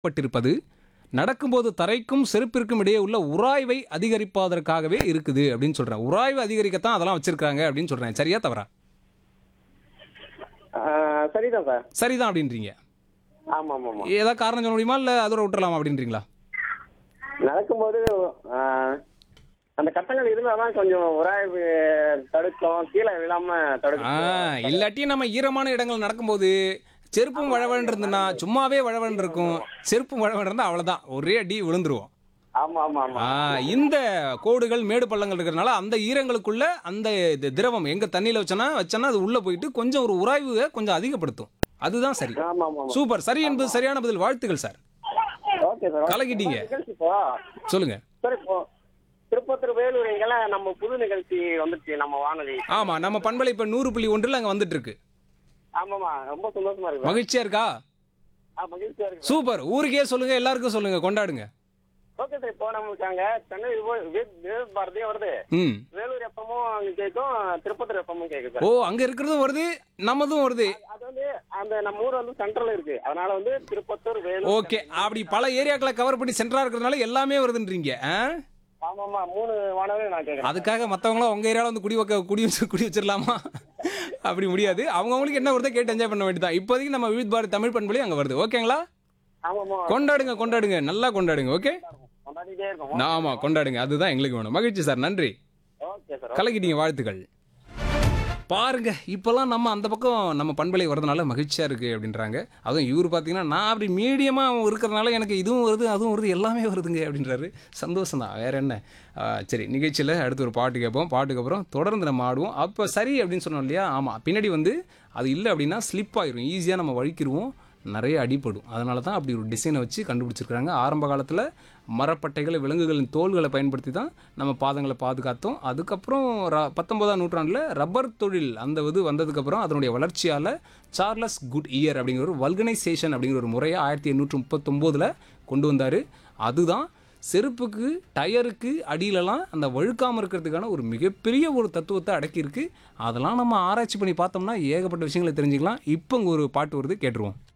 பட்டிருப்பது நடக்கும்போது தரைக்கும் செருப்பிற்கும் இடையே உள்ள உராய்வை அதிகரிப்பதற்காகவே இருக்குது அப்படின்னு சொல்றேன். உராய்வு அதிகரிக்கத்தான் அதெல்லாம் வச்சிருக்காங்க அப்படின்னு சொல்றேன். சரியா தவறா? சரிதான் சார். சரிதான் அப்படின்றீங்க. ஆமா ஆமா ஆமா. ஏதாவது காரணம் சொல்ல முடியுமா இல்ல அதோட விட்டுறலாமா அப்படின்றீங்களா? நடக்கும்போது அந்த கட்டங்கள் இருந்தாதான் கொஞ்சம் உராய்வு தடுக்கும், கீழே விழாம தடுக்கும். இல்லாட்டி நம்ம ஈரமான இடங்கள் நடக்கும்போது செருப்பும் வழவழன்னு இருந்துன்னா சும்மாவே வழவழன்னு இருக்கும். செருப்பும் வழவழன்னு இருந்தா அவ்வளவுதான், ஒரே அடி விழுந்துருவோம். ஆமா ஆமா ஆமா. இந்த கோடுகள் மேடு பள்ளங்கள் இருக்கிறதுனால அந்த ஈரங்களுக்குள்ள அந்த திரவம் எங்க தண்ணியில வச்சனா அது உள்ள போயிட்டு கொஞ்சம் ஒரு உராய்வை கொஞ்சம் அதிகப்படுத்தும். அதுதான் சரி. ஆமா ஆமா ஆமா. சூப்பர், சரி என்பது சரியான பதில். வாழ்த்துக்கள் சார், ஓகே சார். கலக்கிட்டீங்க. நிகழ்ச்சி இப்போ சொல்லுங்க. சார், இப்போ திருப்பத்தூர் வேலூர் இங்கெல்லாம் நம்ம புது நிகழ்ச்சி வந்துச்சு நம்ம வானொலி. ஆமா, நம்ம பண்பலை இப்ப 100.1 அங்க வந்துட்டு இருக்கு. ஆமாமா, ரொம்ப சந்தோஷமா இருக்கு. மகிழ்ச்சியா இருக்கா? மகிழ்ச்சியா இருக்கு. சூப்பர், ஊருக்கே சொல்லுங்க, எல்லாருக்கும் சொல்லுங்க, கொண்டாடுங்க. Okay sir. இப்போ நமக்கு அங்க சென்னை பாரதியும் வருது, வேலூர் எப்பமும் அங்க கேட்கும், திருப்பத்தூர் எப்பமும் கேட்கும் சார். ஓ, அங்க இருக்கிறதும் வருது, நம்மதும் வருது. அது வந்து அந்த நம்ம ஊர் வந்து சென்ட்ரல் இருக்கு, அதனால வந்து திருப்பத்தூர் வேலூர். ஓகே, அப்படி பல ஏரியாக்களை கவர் பண்ணி சென்டரா இருக்கிறதுனால எல்லாமே வருதுன்றீங்க. ஆமாமா, 3 வானவே நான் கேட்கறேன். அதுக்காக மற்றவங்களும் உங்க ஏரியாவில் வந்து குடி வச்சிடலாமா? அப்படி முடியாது. அவங்களுக்கு என்ன வருதோ கேட்டு என்ஜாய் பண்ண வேண்டியதான். இப்போதைக்கு நம்ம விவித் பாரதி தமிழ் பண்பொழி அங்க வருது. ஓகேங்களா? ஆமாமா, கொண்டாடுங்க, நல்லா கொண்டாடுங்க. ஓகே, கொண்டாடிட்டே இருக்கோம். ஆமா, கொண்டாடுங்க, அதுதான் எங்களுக்கு வேணும். மகிழ்ச்சி சார், நன்றி, ஓகே சார். கலக்கிட்டீங்க, வாழ்த்துக்கள். பாருங்க, இப்போல்லாம் நம்ம அந்த பக்கம் நம்ம பண்பலை வரதுனால மகிழ்ச்சியாக இருக்குது அப்படின்றாங்க. அதுவும் இவர் பார்த்தீங்கன்னா நான் அப்படி மீடியமாக இருக்கிறதுனால எனக்கு இதுவும் வருது அதுவும் வருது எல்லாமே வருதுங்க அப்படின்றாரு. சந்தோஷம் தான், வேறு என்ன. சரி, நிகழ்ச்சியில் அடுத்து ஒரு பாட்டு கேட்போம். பாட்டுக்கு அப்புறம் தொடர்ந்து நம்ம ஆடுவோம். அப்போ சரி அப்படின்னு சொன்னோம் இல்லையா? ஆமாம், பின்னாடி வந்து அது இல்லை அப்படின்னா ஸ்லிப் ஆயிரும், ஈஸியாக நம்ம வழிக்கிடுவோம், நிறைய அடிப்படும். அதனால தான் அப்படி ஒரு டிசைனை வச்சு கண்டுபிடிச்சிருக்கிறாங்க. ஆரம்ப காலத்தில் மரப்பட்டைகளை, விலங்குகளின் தோள்களை பயன்படுத்தி தான் நம்ம பாதங்களை பாதுகாத்தோம். அதுக்கப்புறம் 19ஆம் நூற்றாண்டில் ரப்பர் தொழில் அந்த இது வந்ததுக்கப்புறம் அதனுடைய வளர்ச்சியால் சார்லஸ் குட் இயர் அப்படிங்கிற ஒரு வல்கனைசேஷன் அப்படிங்கிற ஒரு முறையை 1839 கொண்டு வந்தார். அதுதான் செருப்புக்கு, டயருக்கு அடியிலலாம் அந்த வழுக்காமல் இருக்கிறதுக்கான ஒரு மிகப்பெரிய ஒரு தத்துவத்தை அடக்கியிருக்கு. அதெல்லாம் நம்ம ஆராய்ச்சி பண்ணி பார்த்தோம்னா ஏகப்பட்ட விஷயங்களை தெரிஞ்சுக்கலாம். இப்போ இங்கே ஒரு பாட்டு வருது, கேட்டுருவோம்.